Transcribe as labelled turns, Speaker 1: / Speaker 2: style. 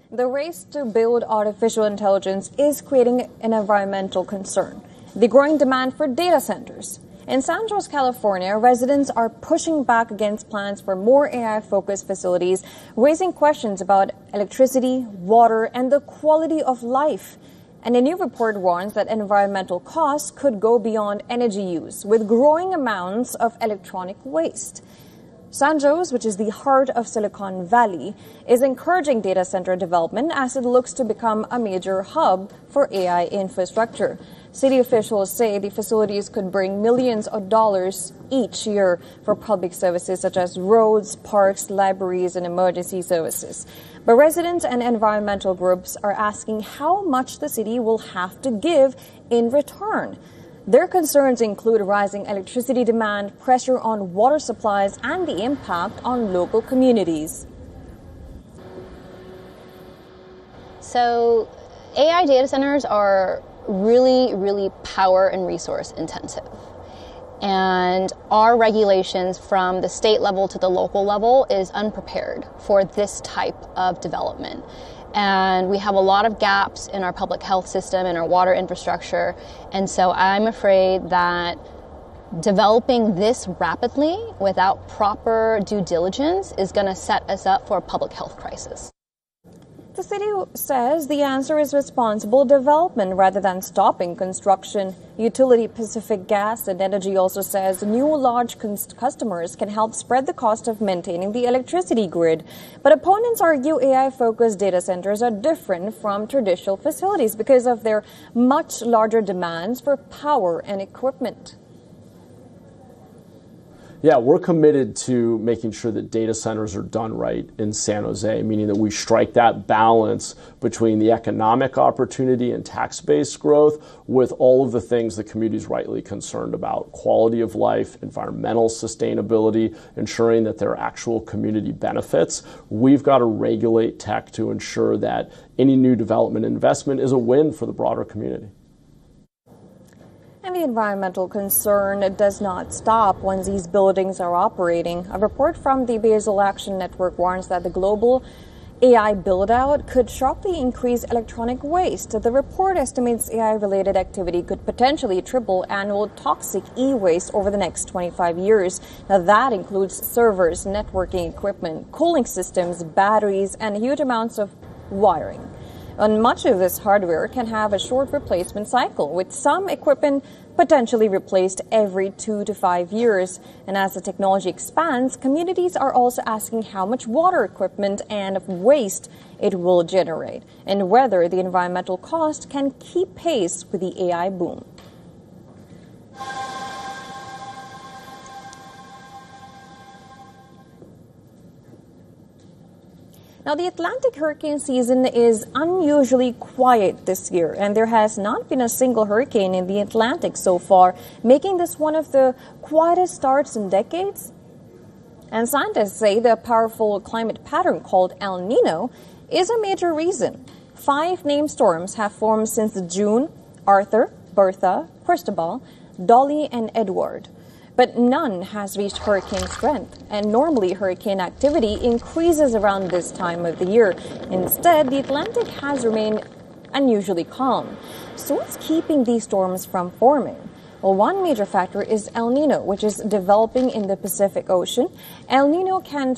Speaker 1: The race to build artificial intelligence is creating an environmental concern. The growing demand for data centers. In San Jose, California, residents are pushing back against plans for more AI-focused facilities, raising questions about electricity, water, and the quality of life. And a new report warns that environmental costs could go beyond energy use, with growing amounts of electronic waste. San Jose, which is the heart of Silicon Valley, is encouraging data center development as it looks to become a major hub for AI infrastructure. City officials say the facilities could bring millions of dollars each year for public services such as roads, parks, libraries, and emergency services. But residents and environmental groups are asking how much the city will have to give in return. Their concerns include rising electricity demand, pressure on water supplies, and the impact on local communities.
Speaker 2: So AI data centers are really power and resource intensive. And our regulations from the state level to the local level is unprepared for this type of development. And we have a lot of gaps in our public health system and our water infrastructure. And so I'm afraid that developing this rapidly without proper due diligence is going to set us up for a public health crisis.
Speaker 1: The city says the answer is responsible development rather than stopping construction. Utility Pacific Gas and Energy also says new large customers can help spread the cost of maintaining the electricity grid. But opponents argue AI-focused data centers are different from traditional facilities because of their much larger demands for power and equipment.
Speaker 3: Yeah, we're committed to making sure that data centers are done right in San Jose, meaning that we strike that balance between the economic opportunity and tax-based growth with all of the things the community is rightly concerned about: quality of life, environmental sustainability, ensuring that there are actual community benefits. We've got to regulate tech to ensure that any new development investment is a win for the broader community.
Speaker 1: And the environmental concern does not stop once these buildings are operating. A report from the Basel Action Network warns that the global AI build-out could sharply increase electronic waste. The report estimates AI-related activity could potentially triple annual toxic e-waste over the next 25 years. Now, that includes servers, networking equipment, cooling systems, batteries, and huge amounts of wiring. And much of this hardware can have a short replacement cycle, with some equipment potentially replaced every 2 to 5 years. And as the technology expands, communities are also asking how much water equipment and waste it will generate, and whether the environmental cost can keep pace with the AI boom. Now, the Atlantic hurricane season is unusually quiet this year, and there has not been a single hurricane in the Atlantic so far, making this one of the quietest starts in decades. And scientists say the powerful climate pattern called El Nino is a major reason. 5 named storms have formed since June: Arthur, Bertha, Cristobal, Dolly, and Edward. But none has reached hurricane strength, and normally hurricane activity increases around this time of the year. Instead, the Atlantic has remained unusually calm. So what's keeping these storms from forming? Well, one major factor is El Nino, which is developing in the Pacific Ocean. El Nino can